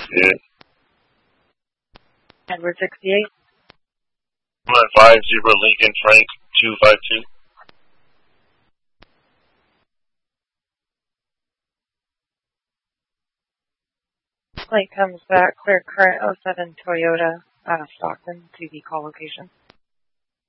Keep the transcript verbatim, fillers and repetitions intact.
sixty-eight. Edward sixty-eight. one five zero Lincoln Frank two five two. Flight comes back, clear current oh seven Toyota, uh, Stockton, to the call location.